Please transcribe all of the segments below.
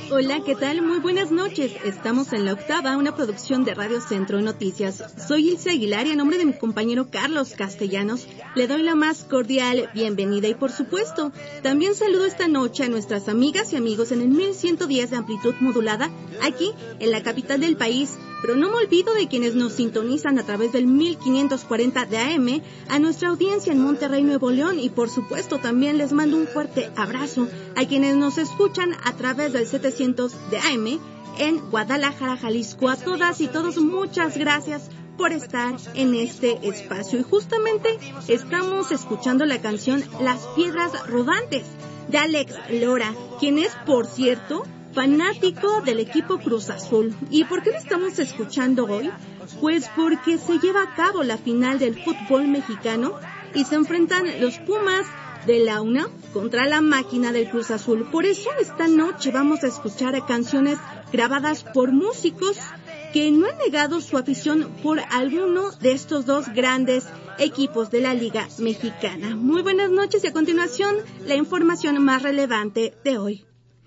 Hola, ¿qué tal? Muy buenas noches. Estamos en La Octava, una producción de Radio Centro Noticias. Soy Ilse Aguilar y a nombre de mi compañero Carlos Castellanos le doy la más cordial bienvenida y por supuesto, también saludo esta noche a nuestras amigas y amigos en el 1110 de amplitud modulada, aquí en la capital del país. Pero no me olvido de quienes nos sintonizan a través del 1540 de AM, a nuestra audiencia en Monterrey, Nuevo León, y por supuesto también les mando un fuerte abrazo a quienes nos escuchan a través del 700 de AM en Guadalajara, Jalisco. A todas y todos, muchas gracias por estar en este espacio. Y justamente estamos escuchando la canción Las Piedras Rodantes de Alex Lora, quien es, por cierto, fanático del equipo Cruz Azul. ¿Y por qué lo estamos escuchando hoy? Pues porque se lleva a cabo la final del fútbol mexicano y se enfrentan los Pumas de la UNAM contra la máquina del Cruz Azul. Por eso esta noche vamos a escuchar canciones grabadas por músicos que no han negado su afición por alguno de estos dos grandes equipos de la Liga Mexicana. Muy buenas noches y a continuación la información más relevante de hoy.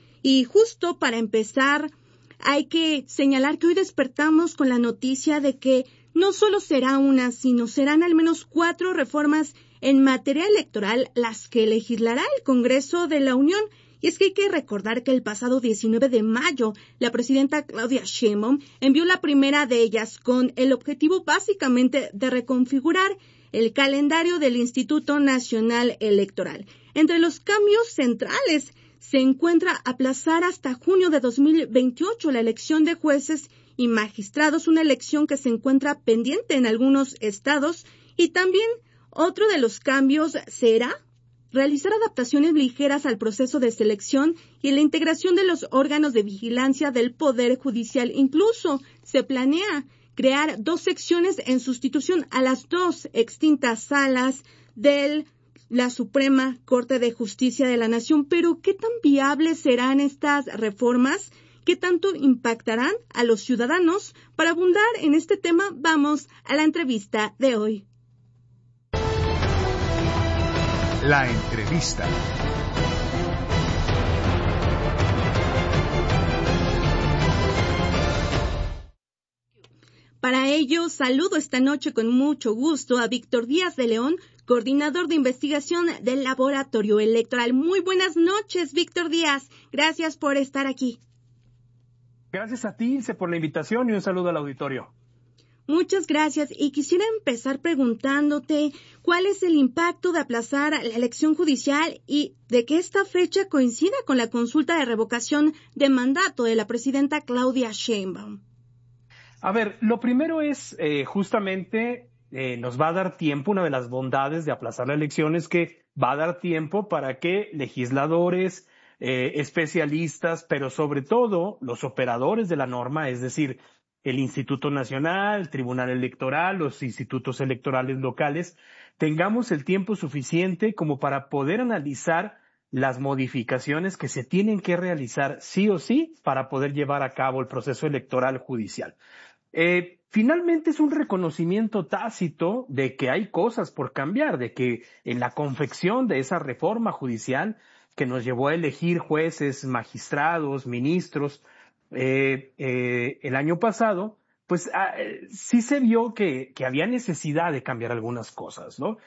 Y justo para empezar, hay que señalar que hoy despertamos con la noticia de que no solo será una, sino serán al menos 4 reformas en materia electoral las que legislará el Congreso de la Unión. Y es que hay que recordar que el pasado 19 de mayo, la presidenta Claudia Sheinbaum envió la primera de ellas con el objetivo básicamente de reconfigurar el calendario del Instituto Nacional Electoral. Entre los cambios centrales se encuentra aplazar hasta junio de 2028 la elección de jueces y magistrados, una elección que se encuentra pendiente en algunos estados, y también otro de los cambios será realizar adaptaciones ligeras al proceso de selección y la integración de los órganos de vigilancia del Poder Judicial. Incluso se planea crear 2 secciones en sustitución a las 2 extintas salas de la Suprema Corte de Justicia de la Nación. Pero, ¿qué tan viables serán estas reformas? ¿Qué tanto impactarán a los ciudadanos? Para abundar en este tema, vamos a la entrevista de hoy. La entrevista. Para ello, saludo esta noche con mucho gusto a Víctor Díaz de León, coordinador de investigación del Laboratorio Electoral. Muy buenas noches, Víctor Díaz. Gracias por estar aquí. Gracias a ti, Ilse, por la invitación y un saludo al auditorio. Muchas gracias. Y quisiera empezar preguntándote cuál es el impacto de aplazar la elección judicial y de que esta fecha coincida con la consulta de revocación de mandato de la presidenta Claudia Sheinbaum. A ver, lo primero es justamente nos va a dar tiempo. Una de las bondades de aplazar la elección es que va a dar tiempo para que legisladores, especialistas, pero sobre todo los operadores de la norma, es decir, el Instituto Nacional, el Tribunal Electoral, los institutos electorales locales, tengamos el tiempo suficiente como para poder analizar las modificaciones que se tienen que realizar sí o sí para poder llevar a cabo el proceso electoral judicial. Finalmente es un reconocimiento tácito de que hay cosas por cambiar, de que en la confección de esa reforma judicial que nos llevó a elegir jueces, magistrados, ministros, el año pasado, pues sí se vio que había necesidad de cambiar algunas cosas, ¿no?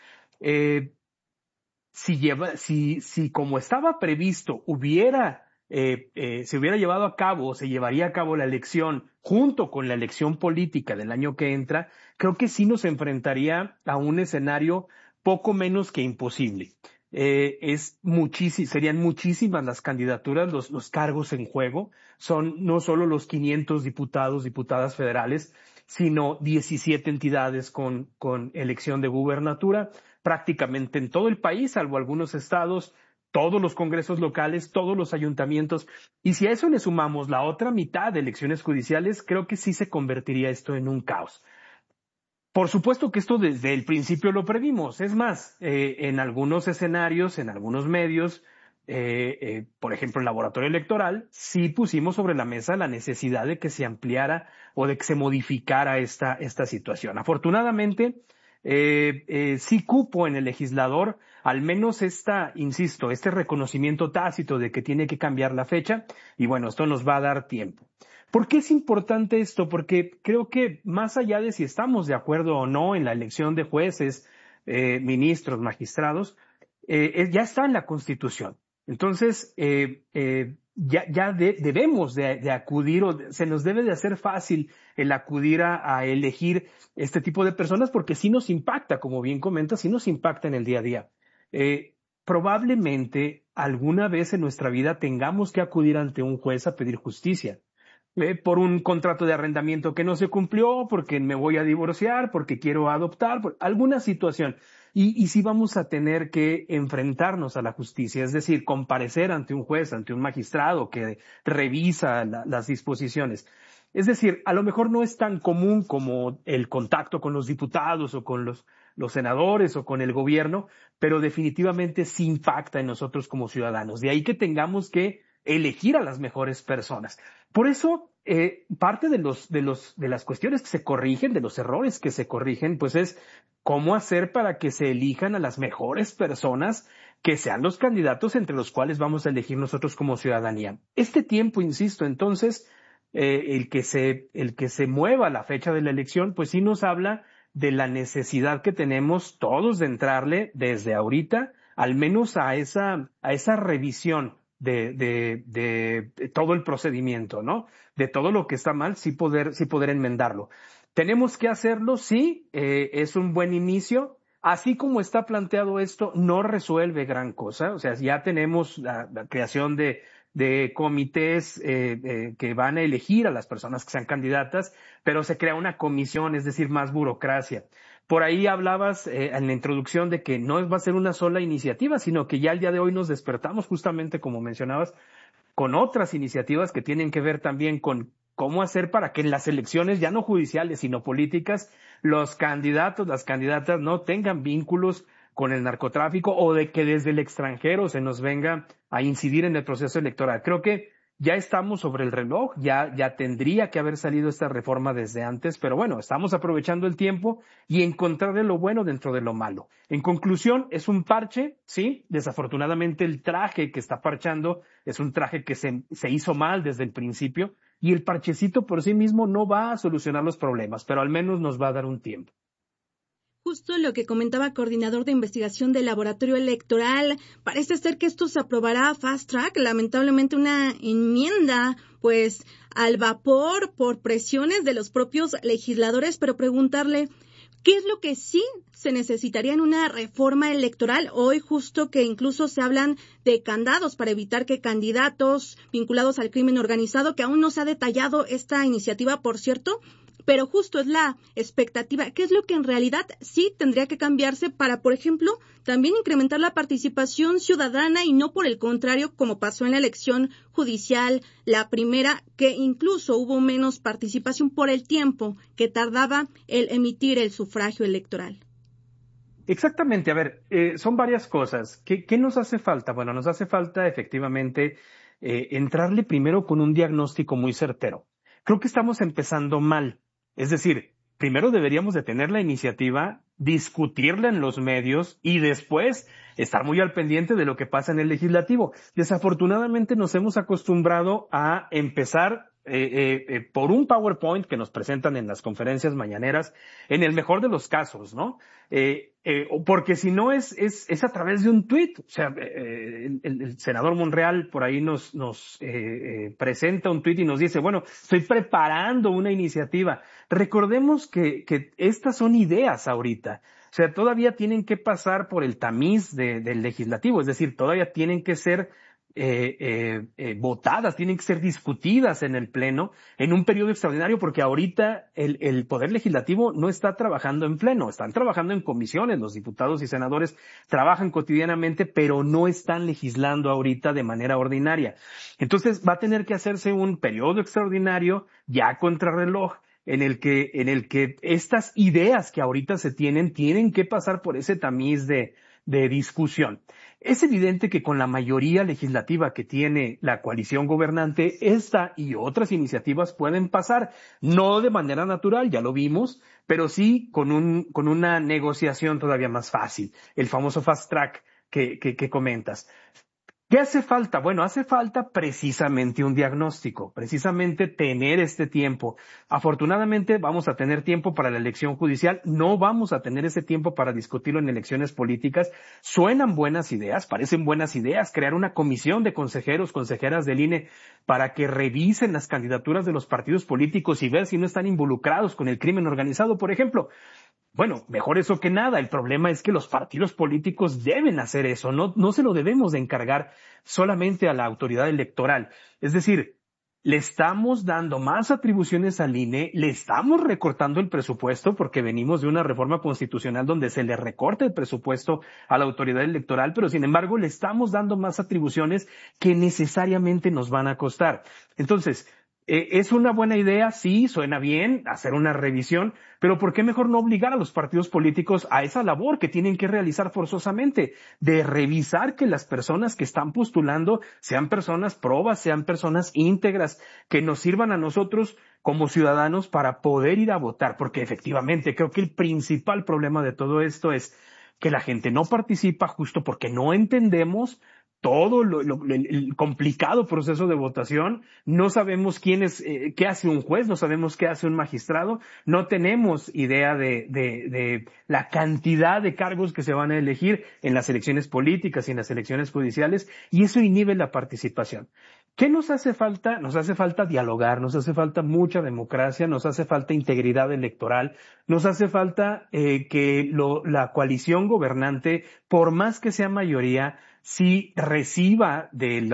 Si como estaba previsto se hubiera llevado a cabo, se llevaría a cabo la elección junto con la elección política del año que entra, creo que sí nos enfrentaría a un escenario poco menos que imposible. Serían muchísimas las candidaturas, los cargos en juego. Son no solo los 500 diputados, diputadas federales, sino 17 entidades con elección de gubernatura, prácticamente en todo el país, salvo algunos estados, todos los congresos locales, todos los ayuntamientos. Y si a eso le sumamos la otra mitad de elecciones judiciales, creo que sí se convertiría esto en un caos. Por supuesto que esto desde el principio lo previmos. Es más, en algunos escenarios, en algunos medios, por ejemplo, el Laboratorio Electoral, sí pusimos sobre la mesa la necesidad de que se ampliara o de que se modificara esta situación. Afortunadamente, sí cupo en el legislador al menos este reconocimiento tácito de que tiene que cambiar la fecha, y bueno, esto nos va a dar tiempo. ¿Por qué es importante esto? Porque creo que más allá de si estamos de acuerdo o no en la elección de jueces, ministros, magistrados, ya está en la Constitución. Entonces, debemos de acudir, o se nos debe de hacer fácil el acudir a elegir este tipo de personas, porque sí nos impacta, como bien comentas, sí nos impacta en el día a día. Probablemente alguna vez en nuestra vida tengamos que acudir ante un juez a pedir justicia. Por un contrato de arrendamiento que no se cumplió, porque me voy a divorciar, porque quiero adoptar, por alguna situación. Y sí vamos a tener que enfrentarnos a la justicia, es decir, comparecer ante un juez, ante un magistrado que revisa las disposiciones. Es decir, a lo mejor no es tan común como el contacto con los diputados o con los senadores o con el gobierno, pero definitivamente sí impacta en nosotros como ciudadanos. De ahí que tengamos que elegir a las mejores personas. Por eso, parte de las cuestiones que se corrigen, de los errores que se corrigen, pues es cómo hacer para que se elijan a las mejores personas que sean los candidatos entre los cuales vamos a elegir nosotros como ciudadanía. Este tiempo, insisto, entonces, el que se mueva la fecha de la elección, pues sí nos habla de la necesidad que tenemos todos de entrarle desde ahorita, al menos a esa revisión de todo el procedimiento, ¿no? De todo lo que está mal, sí poder enmendarlo. ¿Tenemos que hacerlo? Sí, es un buen inicio. Así como está planteado esto, no resuelve gran cosa. O sea, ya tenemos la creación de comités que van a elegir a las personas que sean candidatas, pero se crea una comisión, es decir, más burocracia. Por ahí hablabas en la introducción de que no va a ser una sola iniciativa, sino que ya el día de hoy nos despertamos justamente, como mencionabas, con otras iniciativas que tienen que ver también con cómo hacer para que en las elecciones, ya no judiciales, sino políticas, los candidatos, las candidatas no tengan vínculos con el narcotráfico o de que desde el extranjero se nos venga a incidir en el proceso electoral. Creo que ya estamos sobre el reloj, ya tendría que haber salido esta reforma desde antes, pero bueno, estamos aprovechando el tiempo y encontrarle lo bueno dentro de lo malo. En conclusión, es un parche, sí, desafortunadamente el traje que está parchando es un traje que se hizo mal desde el principio y el parchecito por sí mismo no va a solucionar los problemas, pero al menos nos va a dar un tiempo. Justo lo que comentaba coordinador de investigación del laboratorio electoral, parece ser que esto se aprobará fast track, lamentablemente una enmienda, pues al vapor por presiones de los propios legisladores, pero preguntarle, ¿qué es lo que sí se necesitaría en una reforma electoral? Hoy justo que incluso se hablan de candados para evitar que candidatos vinculados al crimen organizado, que aún no se ha detallado esta iniciativa, por cierto, pero justo es la expectativa. ¿Qué es lo que en realidad sí tendría que cambiarse para, por ejemplo, también incrementar la participación ciudadana y no por el contrario, como pasó en la elección judicial, la primera, que incluso hubo menos participación por el tiempo que tardaba el emitir el sufragio electoral? Exactamente, a ver, son varias cosas. ¿Qué nos hace falta? Bueno, nos hace falta efectivamente entrarle primero con un diagnóstico muy certero. Creo que estamos empezando mal. Es decir, primero deberíamos de tener la iniciativa, discutirla en los medios y después estar muy al pendiente de lo que pasa en el legislativo. Desafortunadamente nos hemos acostumbrado a empezar por un PowerPoint que nos presentan en las conferencias mañaneras, en el mejor de los casos, ¿no? Porque si no es a través de un tuit. O sea, el senador Monreal por ahí nos presenta un tuit y nos dice, bueno, estoy preparando una iniciativa. Recordemos que estas son ideas ahorita. O sea, todavía tienen que pasar por el tamiz del legislativo, es decir, todavía tienen que ser votadas, tienen que ser discutidas en el Pleno en un periodo extraordinario, porque ahorita el Poder Legislativo no está trabajando en pleno, están trabajando en comisiones, los diputados y senadores trabajan cotidianamente, pero no están legislando ahorita de manera ordinaria. Entonces va a tener que hacerse un periodo extraordinario ya contrarreloj, en el que estas ideas que ahorita se tienen que pasar por ese tamiz de de discusión. Es evidente que con la mayoría legislativa que tiene la coalición gobernante, esta y otras iniciativas pueden pasar, no de manera natural, ya lo vimos, pero sí con una negociación todavía más fácil, el famoso fast track que comentas. ¿Qué hace falta? Bueno, hace falta precisamente un diagnóstico, precisamente tener este tiempo. Afortunadamente vamos a tener tiempo para la elección judicial, no vamos a tener ese tiempo para discutirlo en elecciones políticas. Suenan buenas ideas, parecen buenas ideas, crear una comisión de consejeros, consejeras del INE para que revisen las candidaturas de los partidos políticos y ver si no están involucrados con el crimen organizado, por ejemplo. Bueno, mejor eso que nada. El problema es que los partidos políticos deben hacer eso. No se lo debemos de encargar solamente a la autoridad electoral. Es decir, le estamos dando más atribuciones al INE, le estamos recortando el presupuesto porque venimos de una reforma constitucional donde se le recorta el presupuesto a la autoridad electoral, pero sin embargo le estamos dando más atribuciones que necesariamente nos van a costar. Entonces, ¿es una buena idea? Sí, suena bien hacer una revisión, pero ¿por qué mejor no obligar a los partidos políticos a esa labor que tienen que realizar forzosamente, de revisar que las personas que están postulando sean personas probas, sean personas íntegras, que nos sirvan a nosotros como ciudadanos para poder ir a votar? Porque efectivamente creo que el principal problema de todo esto es que la gente no participa justo porque no entendemos todo el complicado proceso de votación, no sabemos qué hace un juez, no sabemos qué hace un magistrado, no tenemos idea de la cantidad de cargos que se van a elegir en las elecciones políticas y en las elecciones judiciales, y eso inhibe la participación. ¿Qué nos hace falta? Nos hace falta dialogar, nos hace falta mucha democracia, nos hace falta integridad electoral, nos hace falta que la coalición gobernante, por más que sea mayoría, sí reciba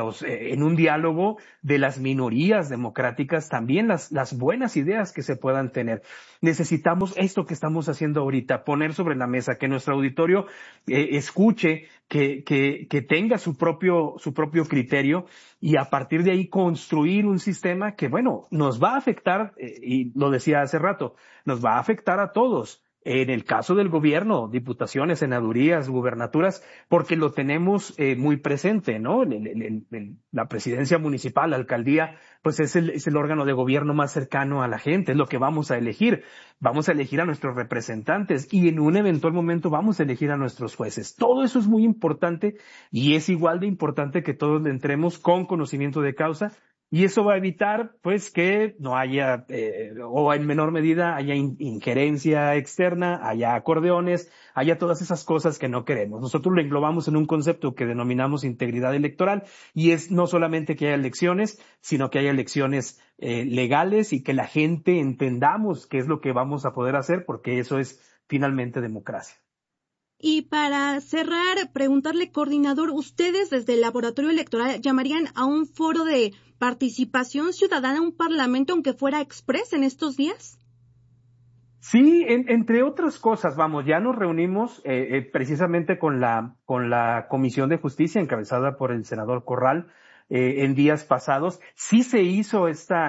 en un diálogo de las minorías democráticas también las buenas ideas que se puedan tener. Necesitamos esto que estamos haciendo ahorita, poner sobre la mesa, que nuestro auditorio escuche, que tenga su propio criterio y a partir de ahí construir un sistema que, bueno, nos va a afectar, y lo decía hace rato, nos va a afectar a todos. En el caso del gobierno, diputaciones, senadurías, gubernaturas, porque lo tenemos muy presente, ¿no? La presidencia municipal, la alcaldía, pues es el órgano de gobierno más cercano a la gente, es lo que vamos a elegir. Vamos a elegir a nuestros representantes y en un eventual momento vamos a elegir a nuestros jueces. Todo eso es muy importante y es igual de importante que todos le entremos con conocimiento de causa. Y eso va a evitar, pues, que no haya, o en menor medida, haya injerencia externa, haya acordeones, haya todas esas cosas que no queremos. Nosotros lo englobamos en un concepto que denominamos integridad electoral y es no solamente que haya elecciones, sino que haya elecciones legales y que la gente entendamos qué es lo que vamos a poder hacer, porque eso es finalmente democracia. Y para cerrar, preguntarle, coordinador, ¿ustedes desde el laboratorio electoral llamarían a un foro de participación ciudadana, un parlamento, aunque fuera express en estos días? Sí, entre otras cosas, vamos, ya nos reunimos precisamente con la Comisión de Justicia encabezada por el senador Corral en días pasados. Sí se hizo esta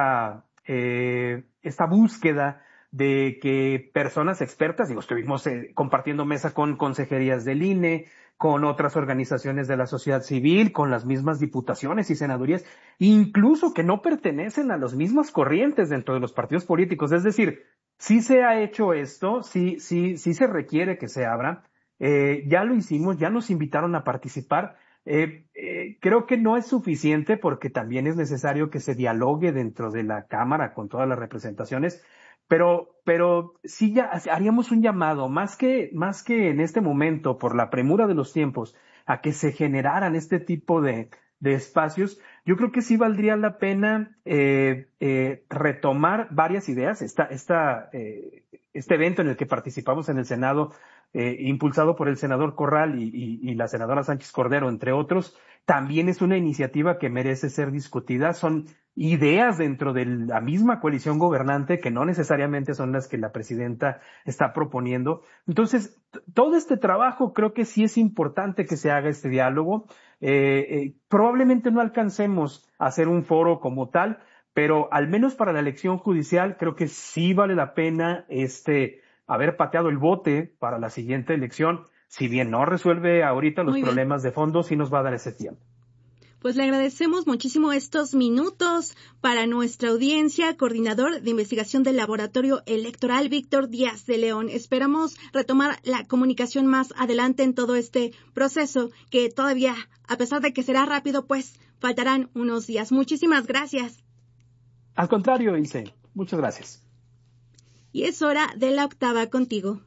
búsqueda de que personas expertas, estuvimos compartiendo mesa con consejerías del INE, con otras organizaciones de la sociedad civil, con las mismas diputaciones y senadurías, incluso que no pertenecen a las mismas corrientes dentro de los partidos políticos. Es decir, sí se ha hecho esto, sí se requiere que se abra. Ya lo hicimos, ya nos invitaron a participar. Creo que no es suficiente porque también es necesario que se dialogue dentro de la Cámara con todas las representaciones. Pero sí ya haríamos un llamado, más que en este momento, por la premura de los tiempos, a que se generaran este tipo de espacios. Yo creo que sí valdría la pena retomar varias ideas. Este evento en el que participamos en el Senado, impulsado por el senador Corral y la senadora Sánchez Cordero, entre otros, también es una iniciativa que merece ser discutida. Son ideas dentro de la misma coalición gobernante que no necesariamente son las que la presidenta está proponiendo. Entonces, todo este trabajo creo que sí es importante que se haga este diálogo. Probablemente no alcancemos a hacer un foro como tal, pero al menos para la elección judicial creo que sí vale la pena haber pateado el bote para la siguiente elección, si bien no resuelve ahorita los problemas de fondo, sí nos va a dar ese tiempo. Pues le agradecemos muchísimo estos minutos para nuestra audiencia, coordinador de investigación del Laboratorio Electoral, Víctor Díaz de León. Esperamos retomar la comunicación más adelante en todo este proceso, que todavía, a pesar de que será rápido, pues faltarán unos días. Muchísimas gracias. Al contrario, Ilse, muchas gracias. Y es hora de La Octava contigo.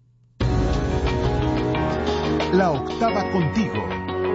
La Octava contigo.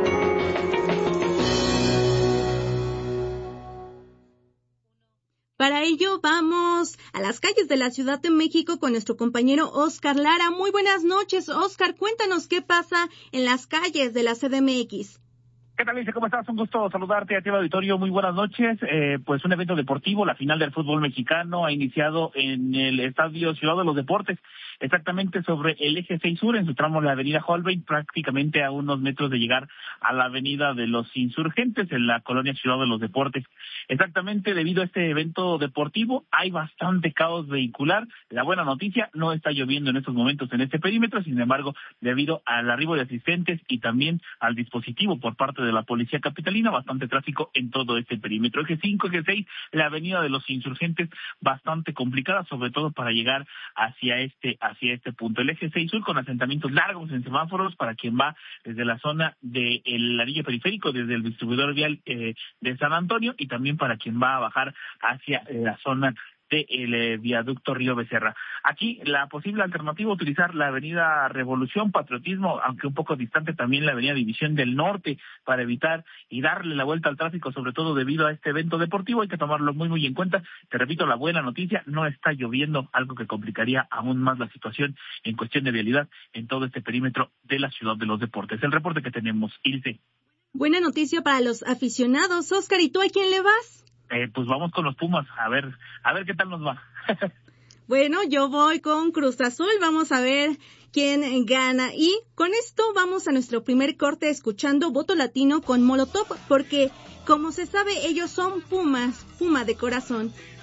Para ello vamos a las calles de la Ciudad de México con nuestro compañero Oscar Lara. Muy buenas noches, Oscar. Cuéntanos qué pasa en las calles de la CDMX. ¿Qué tal, Lice? ¿Cómo estás? Un gusto saludarte a ti, auditorio. Muy buenas noches. Pues un evento deportivo, la final del fútbol mexicano, ha iniciado en el Estadio Ciudad de los Deportes, exactamente sobre el eje 6 Sur, en su tramo de la avenida Holbein, prácticamente a unos metros de llegar a la avenida de los Insurgentes, en la colonia Ciudad de los Deportes. Exactamente debido a este evento deportivo, hay bastante caos vehicular. La buena noticia, no está lloviendo en estos momentos en este perímetro, sin embargo, debido al arribo de asistentes y también al dispositivo por parte de la Policía Capitalina, bastante tráfico en todo este perímetro. Eje 5, eje 6, la avenida de los Insurgentes, bastante complicada, sobre todo para llegar hacia este punto. El eje 6 Sur con asentamientos largos en semáforos para quien va desde la zona del anillo periférico, desde el distribuidor vial de San Antonio, y también para quien va a bajar hacia la zona del viaducto Río Becerra. Aquí la posible alternativa, utilizar la avenida Revolución, Patriotismo, aunque un poco distante también la avenida División del Norte, para evitar y darle la vuelta al tráfico, sobre todo debido a este evento deportivo. Hay que tomarlo muy en cuenta. Te repito, la buena noticia, no está lloviendo, algo que complicaría aún más la situación en cuestión de vialidad en todo este perímetro de la Ciudad de los Deportes. El reporte que tenemos, Ilse. Buena noticia para los aficionados. Oscar, ¿y tú a quién le vas? Pues vamos con los Pumas, a ver qué tal nos va. Bueno, yo voy con Cruz Azul, vamos a ver quién gana. Y con esto vamos a nuestro primer corte escuchando Voto Latino con Molotov, porque como se sabe ellos son Pumas, Puma de corazón.